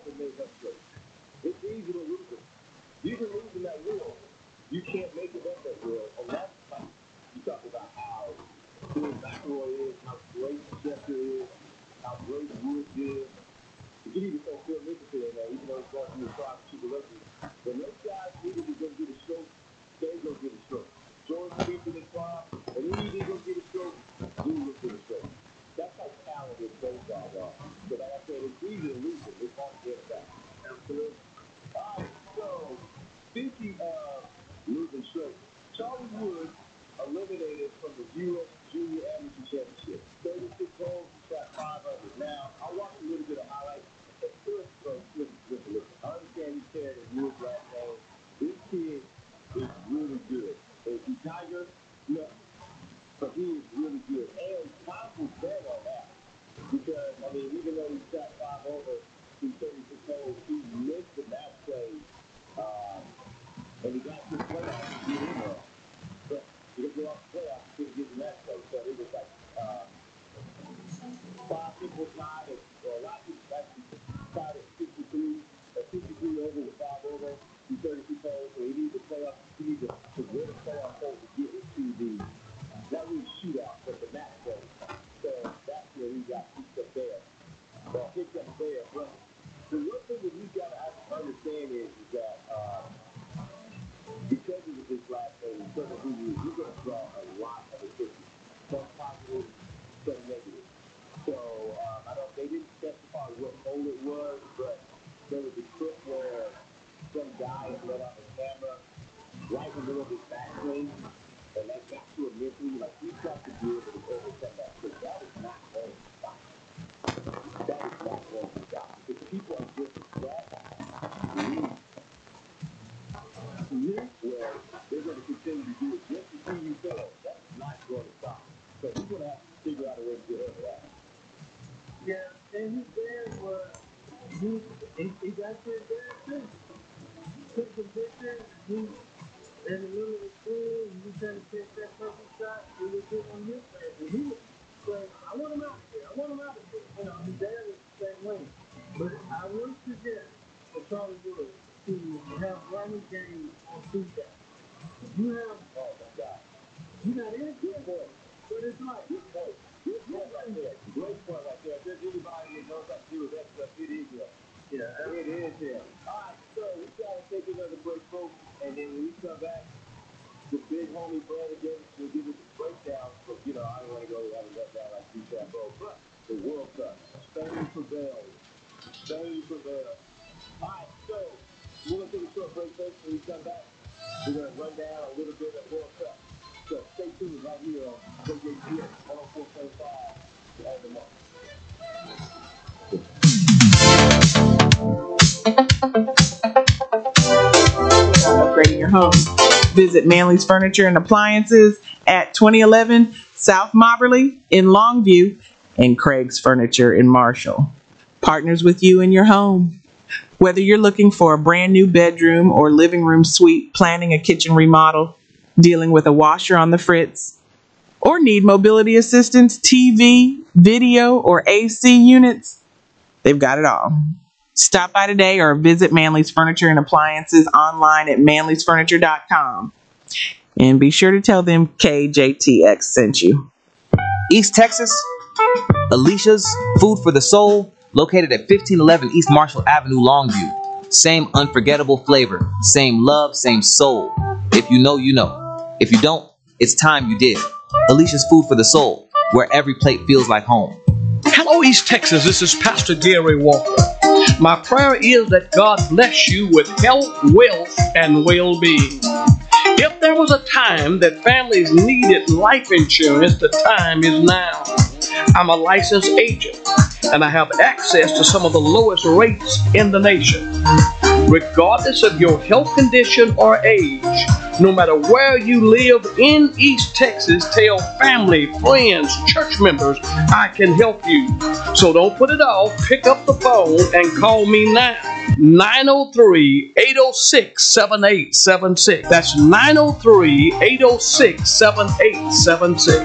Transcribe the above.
that made her straight. It's easy to lose it. You can lose in that wheel. You can't make it up that wheel. And that's like, you talk about how good McElroy is, how great Scheffler is, how great Woods is. You can even throw Phil Mickelson in there, even though he's going through the trial for Super Rugby. When those guys needed to go get a stroke, they go get a stroke. Jordan Spieth in his prime, and he needed to go get a stroke, he will get a stroke. That's how talented those guys are. So like I said, it's easy to lose it. It's hard to get it back. Absolutely. All right, so speaking of losing strokes, Charlie Woods eliminated from the U.S. Junior Amateur Championship. 36 holes, he shot 500. Now, I watched a little bit of highlights. Listen. I understand he said his Woods last name. This kid is really good. Is he Tiger? No. But he is really good. And time will tell on that. Because, I mean, even though he shot 5 over through 36 holes, he missed the match play. And he got to the playoffs to get in there. But he didn't go off the playoffs, he didn't get the match play. So it was like 5 people tied, or a lot of people actually tied at 53 over with 5 over through 36 holes. So he needs the playoff. He needs to win the playoff hole to get into the, not really shootout, but the match play. So that's where he got kicked up there. Well, kicked up there. But the one thing that you got to understand is that because of his last name, because of who he is, you're going to draw a lot of attention. Some positive, some negative. So they didn't specify what hole it was, but there was a clip where some guy let out the camera right in the middle of his backswing, and that got to him mentally. Like, he's got to be able to overcome that, because that is not going to stop. That is not going to stop. Because people are just that weak. Where they're going to continue to do it just to see you fail. That's not going to stop. So we're going to have to figure out a way to get over that. Yeah, and his dad was, he got to his dad too. Took the picture, he, in the middle of the school, he was trying to catch that perfect shot, he was sitting on his face, and he was saying, I want him out of here, I want him out of here. You know, his dad was the same way. But I would suggest for Charlie Woods to have running games on Tuesday. You have, you got any kid boy, but it's like, Good point. Good point right there. Great point right there. If there's anybody that knows how to do that stuff, it is him. Yeah, it is him. All right, so we got to take another break, folks, and then when we come back, the big homie Brandon Davis will give us a breakdown. So, you know, I don't want to go have a letdown like DeChambeau, but the World Cup, Spain prevails. Spain prevails. All right, so we're going to take a short break, folks. When we come back, we're going to run down a little bit of World Cup. So stay tuned right here on KJTX 104.5 on the mark. Upgrading your home. Visit Manley's Furniture and Appliances at 2011 South Mobberly in Longview and Craig's Furniture in Marshall. Partners with you in your home. Whether you're looking for a brand new bedroom or living room suite, planning a kitchen remodel, dealing with a washer on the fritz, or need mobility assistance, TV, video, or AC units, they've got it all. Stop by today or visit Manley's Furniture and Appliances online at manleysfurniture.com. And be sure to tell them KJTX sent you. East Texas, Alicia's Food for the Soul, located at 1511 East Marshall Avenue, Longview. Same unforgettable flavor, same love, same soul. If you know, you know. If you don't, it's time you did. Alicia's Food for the Soul, where every plate feels like home. Hello, East Texas. This is Pastor Gary Walker. My prayer is that God bless you with health, wealth, and well-being. If there was a time that families needed life insurance, the time is now. I'm a licensed agent, and I have access to some of the lowest rates in the nation. Regardless of your health condition or age, no matter where you live in East Texas, tell family, friends, church members, I can help you. So don't put it off. Pick up the phone and call me now. 903-806-7876. That's 903-806-7876.